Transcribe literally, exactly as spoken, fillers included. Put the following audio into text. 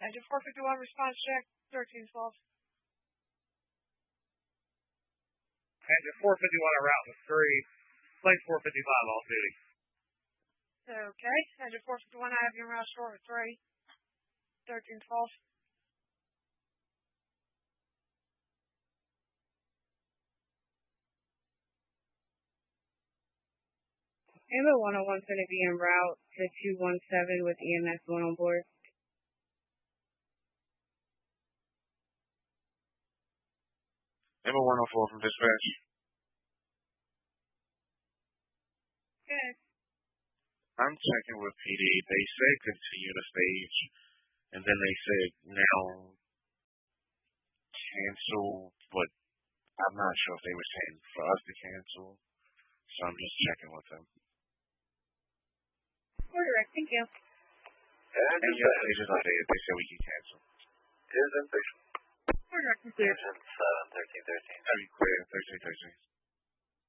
Engine four fifty-one, response check, thirteen twelve. Engine four fifty-one en route with three, plane four fifty-five off duty. Okay, Engine four fifty-one, I have you en route short with three, thirteen twelve. Amber one oh one is going to be en route to two one seven with E M S one on board. Amber one oh four from dispatch. Okay. I'm checking with P D. They said continue to stage, and then they said now cancel, but I'm not sure if they were saying for us to cancel, so I'm just checking with them. We're direct, thank you. And yes, they just updated. They said we can cancel. Is in station. We're direct, clear. seven thirteen thirteen. That'd be clear, thirteen thirteen.